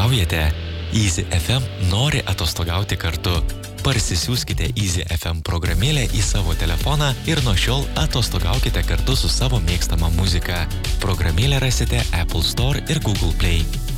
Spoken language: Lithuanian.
atostogaujate? Easy FM nori atostogauti kartu. Parsisiųskite Easy FM programėlę į savo telefoną ir nuo šiol atostogaukite kartu su savo mėgstama muzika. Programėlę rasite Apple Store ir Google Play.